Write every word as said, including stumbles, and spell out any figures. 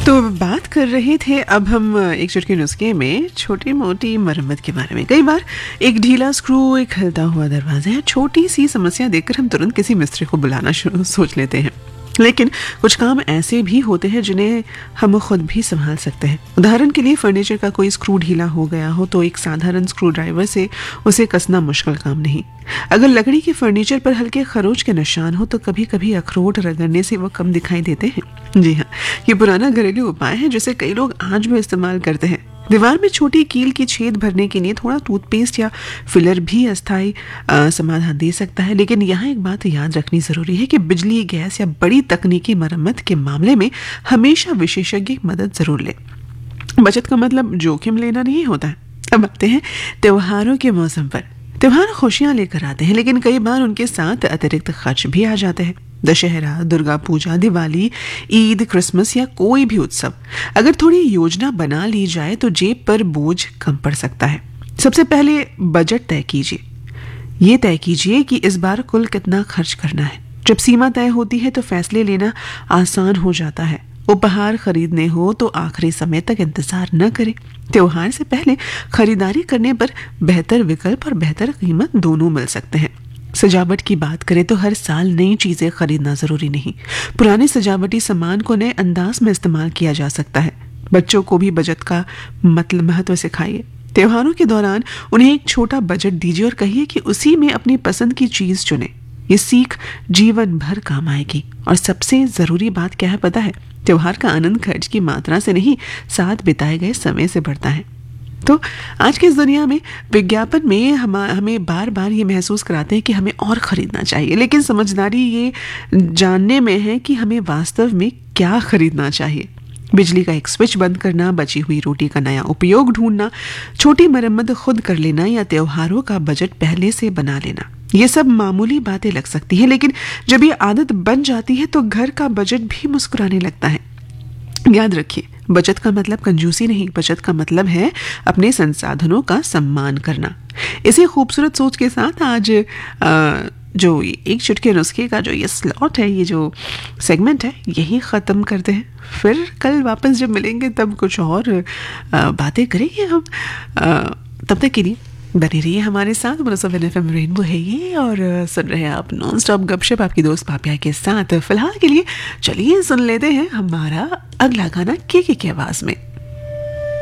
तो बात कर रहे थे अब हम एक चुटकी नुस्खे में छोटी मोटी मरम्मत के बारे में। कई बार एक ढीला स्क्रू, एक हिलता हुआ दरवाजा या छोटी सी समस्या देखकर हम तुरंत किसी मिस्त्री को बुलाना शुरू सोच लेते हैं, लेकिन कुछ काम ऐसे भी होते हैं जिन्हें हम खुद भी संभाल सकते हैं। उदाहरण के लिए फर्नीचर का कोई स्क्रू ढीला हो गया हो तो एक साधारण स्क्रू ड्राइवर से उसे कसना मुश्किल काम नहीं। अगर लकड़ी के फर्नीचर पर हल्के खरोच के निशान हो तो कभी कभी अखरोट रगड़ने से वो कम दिखाई देते हैं। जी हाँ, ये पुराना घरेलू उपाय है जिसे कई लोग आज भी इस्तेमाल करते हैं। दीवार में छोटी कील की छेद भरने के लिए थोड़ा टूथपेस्ट या फिलर भी अस्थायी समाधान दे सकता है, लेकिन यहाँ एक बात याद रखनी जरूरी है कि बिजली, गैस या बड़ी तकनीकी मरम्मत के मामले में हमेशा विशेषज्ञ की मदद जरूर लें। बचत का मतलब जोखिम लेना नहीं होता है। अब आते हैं त्योहारों के मौसम पर। त्योहार खुशियां लेकर आते हैं, लेकिन कई बार उनके साथ अतिरिक्त खर्च भी आ जाते हैं। दशहरा, दुर्गा पूजा, दिवाली, ईद, क्रिसमस या कोई भी उत्सव, अगर थोड़ी योजना बना ली जाए तो जेब पर बोझ कम पड़ सकता है। सबसे पहले बजट तय कीजिए। ये तय कीजिए कि इस बार कुल कितना खर्च करना है। जब सीमा तय होती है तो फैसले लेना आसान हो जाता है। उपहार खरीदने हो तो आखिरी समय तक इंतजार न करें। त्योहार से पहले खरीदारी करने पर बेहतर विकल्प और बेहतर कीमत दोनों मिल सकते हैं। सजावट की बात करें तो हर साल नई चीजें खरीदना जरूरी नहीं। पुराने सजावटी सामान को नए अंदाज में इस्तेमाल किया जा सकता है। बच्चों को भी बजट का मतलब महत्व सिखाइए। त्योहारों के दौरान उन्हें एक छोटा बजट दीजिए और कहिए कि उसी में अपनी पसंद की चीज चुने। ये सीख जीवन भर काम आएगी। और सबसे जरूरी बात क्या है पता है? त्योहार का आनंद खर्च की मात्रा से नहीं, साथ बिताए गए समय से बढ़ता है। तो आज की इस दुनिया में विज्ञापन में हम हमें बार बार ये महसूस कराते हैं कि हमें और खरीदना चाहिए, लेकिन समझदारी ये जानने में है कि हमें वास्तव में क्या खरीदना चाहिए। बिजली का एक स्विच बंद करना, बची हुई रोटी का नया उपयोग ढूंढना, छोटी मरम्मत खुद कर लेना या त्योहारों का बजट पहले से बना लेना, ये सब मामूली बातें लग सकती है, लेकिन जब ये आदत बन जाती है तो घर का बजट भी मुस्कुराने लगता है। याद रखिए, बचत का मतलब कंजूसी नहीं, बचत का मतलब है अपने संसाधनों का सम्मान करना। इसी खूबसूरत सोच के साथ आज आ, जो एक चुटके नुस्खे का जो ये स्लॉट है, ये जो सेगमेंट है, यही ख़त्म करते हैं। फिर कल वापस जब मिलेंगे तब कुछ और आ, बातें करेंगे हम। आ, तब तक के लिए बने रहिए हमारे साथ। सेवन एफ एम रेनबो है ये और सुन रहे हैं आप नॉन स्टॉप गपशप आपकी दोस्त पापिया के साथ। फिलहाल के लिए चलिए सुन लेते हैं हमारा अगला गाना के के की आवाज़ में।